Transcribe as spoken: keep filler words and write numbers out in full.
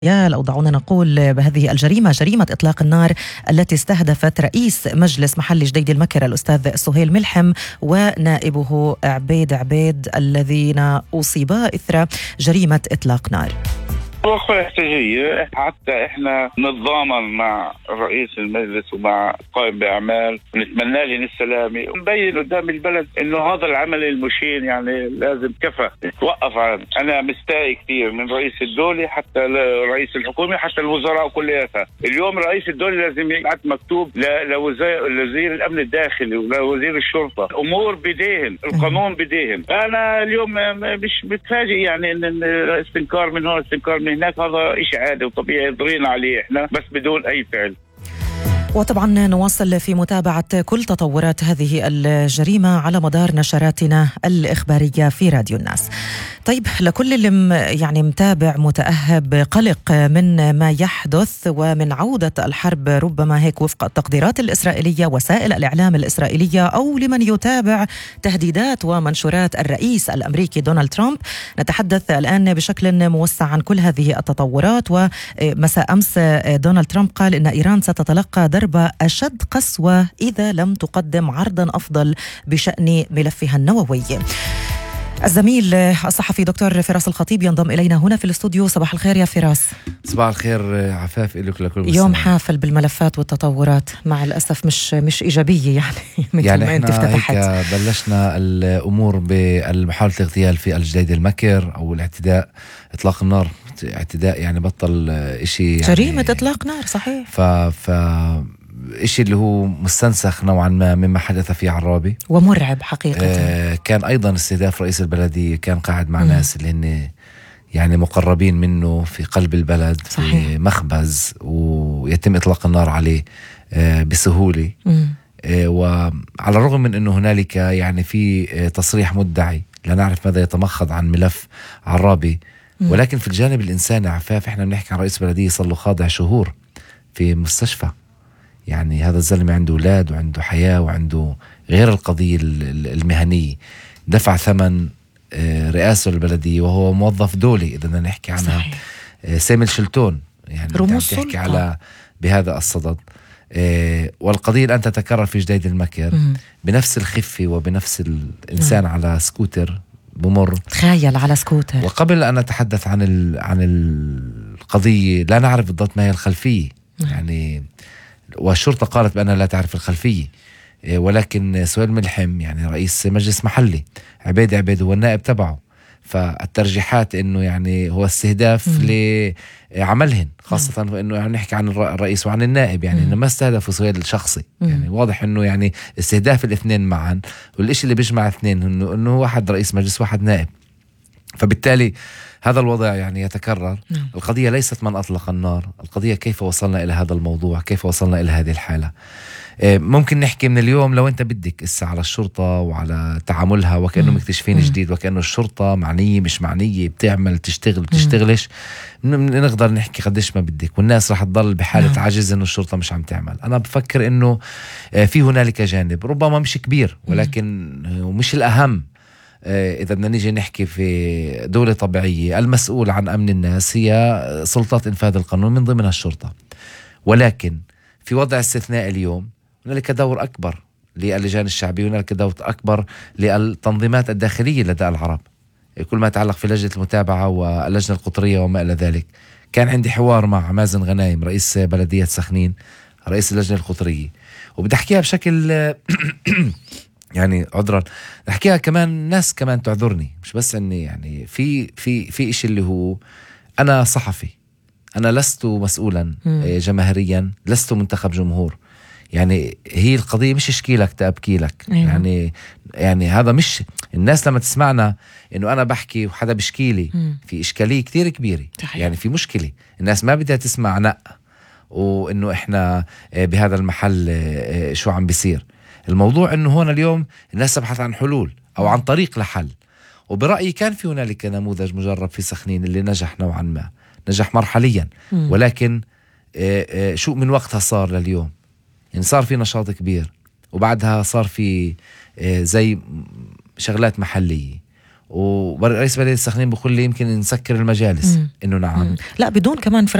أو دعونا نقول بهذه الجريمة، جريمة إطلاق النار التي استهدفت رئيس مجلس محلي جديد المكر الأستاذ سهيل ملحم ونائبه عبيد عبيد الذين أصيبا إثر جريمة إطلاق نار. وقفة احتجاجية حتى احنا نتضامن مع رئيس المجلس ومع قائم بأعمال ونتمنى لهم السلامة ونبين قدام البلد انه هذا العمل المشين يعني لازم كفى توقف عنه. انا مستاء كثير من رئيس الدولة حتى رئيس الحكومة حتى الوزراء كلياتها. اليوم رئيس الدولة لازم يبعث مكتوب لوزير الامن الداخلي ولوزير الشرطة. امور بديهن، القانون بديهن. انا اليوم مش متفاجئ يعني ان استنكار من هون استنكار من هناك، هذا إشي عادي وطبيعي يضرينا عليه إحنا بس بدون أي فعل. وطبعا نواصل في متابعة كل تطورات هذه الجريمة على مدار نشراتنا الإخبارية في راديو الناس. طيب، لكل اللي يعني متابع متأهب قلق من ما يحدث ومن عودة الحرب ربما هيك وفق التقديرات الإسرائيلية وسائل الإعلام الإسرائيلية، أو لمن يتابع تهديدات ومنشورات الرئيس الأمريكي دونالد ترامب، نتحدث الآن بشكل موسع عن كل هذه التطورات. ومساء أمس دونالد ترامب قال إن إيران ستتلقى ضربة أشد قسوة إذا لم تقدم عرضا أفضل بشأن ملفها النووي. الزميل الصحفي دكتور فراس الخطيب ينضم إلينا هنا في الاستوديو. صباح الخير يا فراس. صباح الخير عفاف إلك لكل مسلم. يوم حافل بالملفات والتطورات، مع الأسف مش مش إيجابية يعني مثل يعني ما أنت افتتحت. هيك بلشنا الأمور بمحاولة الاغتيال في الجديد المكر أو الاعتداء، إطلاق النار اعتداء يعني بطل إشي يعني جريمة إطلاق نار صحيح. ف ف إشي اللي هو مستنسخ نوعا ما مما حدث في عرابي ومرعب حقيقة. آه كان أيضا استهداف رئيس البلدية، كان قاعد مع م. ناس اللي هن يعني مقربين منه في قلب البلد صحيح. في مخبز ويتم إطلاق النار عليه آه بسهولة آه وعلى الرغم من أنه هنالك يعني في آه تصريح مدعي لا نعرف ماذا يتمخض عن ملف عرابي، م. ولكن في الجانب الإنساني عفاف احنا بنحكي عن رئيس بلدية صار له خاضع شهور في مستشفى. يعني هذا الزلمة عنده أولاد وعنده حياة وعنده غير القضية المهنية، دفع ثمن رئاسة البلدية وهو موظف دولي إذا بدنا نحكي عنها صحيح. سامل شلتون يعني تحكي على بهذا الصدد. والقضية الآن تتكرر في جديد المكر م. بنفس الخفة وبنفس الإنسان م. على سكوتر بمر، تخيل على سكوتر. وقبل أن نتحدث عن عن القضية لا نعرف بالضبط ما هي الخلفية م. يعني، والشرطة قالت بأنها لا تعرف الخلفية، ولكن سهيل ملحم يعني رئيس مجلس محلي عبيد عبيد هو النائب تبعه، فالترجيحات إنه يعني هو استهداف لعملهن، خاصة م. إنه يعني نحكي عن الرئيس وعن النائب يعني إنه ما استهدفوا سهيل الشخصي م. يعني واضح إنه يعني استهداف الاثنين معا، والإشي اللي بيجمع اثنين إنه إنه واحد رئيس مجلس واحد نائب، فبالتالي هذا الوضع يعني يتكرر. نعم. القضية ليست من أطلق النار، القضية كيف وصلنا إلى هذا الموضوع، كيف وصلنا إلى هذه الحالة. ممكن نحكي من اليوم لو أنت بدك إسا على الشرطة وعلى تعاملها وكأنه مكتشفين جديد وكأنه الشرطة معنية مش معنية، بتعمل تشتغل بتشتغلش، نقدر نحكي قديش ما بدك والناس رح تضل بحالة نعم. عجز إنه الشرطة مش عم تعمل. أنا بفكر إنه في هنالك جانب ربما مش كبير ولكن مش الأهم. إذا بدنا نيجي نحكي في دولة طبيعية المسؤول عن أمن الناس هي سلطات إنفاذ القانون من ضمنها الشرطة، ولكن في وضع استثناء اليوم هنالك دور أكبر للجان الشعبية وهنالك دور أكبر للتنظيمات الداخلية لدى العرب، كل ما يتعلق في لجنة المتابعة واللجنة القطرية وما إلى ذلك. كان عندي حوار مع مازن غنايم رئيس بلدية سخنين رئيس اللجنة القطرية، وبدي أحكيها بشكل يعني عذرا نحكيها كمان ناس كمان تعذرني، مش بس اني يعني في في في إشي اللي هو انا صحفي، انا لست مسؤولا جماهيريا، لست منتخب جمهور، يعني هي القضية مش اشكيلك تأبكيلك. أيوة. يعني يعني هذا مش الناس لما تسمعنا انه انا بحكي وحدا بشكيلي في اشكالية كتير كبيرة صحيح. يعني في مشكلة الناس ما بدها تسمع نق وانه احنا بهذا المحل شو عم بيصير. الموضوع انه هون اليوم الناس تبحث عن حلول او عن طريق لحل، وبرأيي كان في هنالك نموذج مجرب في سخنين اللي نجح نوعا ما، نجح مرحليا، ولكن شو من وقتها صار لليوم يعني صار في نشاط كبير، وبعدها صار في زي شغلات محلية ورئيس بلدية السخنين بقول لي يمكن نسكر المجالس. مم. إنه نعم. مم. لا بدون كمان